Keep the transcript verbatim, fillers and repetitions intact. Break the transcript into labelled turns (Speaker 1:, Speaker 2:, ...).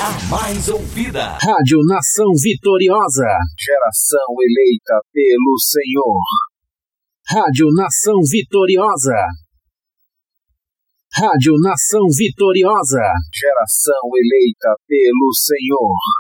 Speaker 1: a mais ouvida.
Speaker 2: Rádio Nação Vitoriosa.
Speaker 3: Geração eleita pelo Senhor.
Speaker 2: Rádio Nação Vitoriosa. Rádio Nação Vitoriosa.
Speaker 3: Geração eleita pelo Senhor.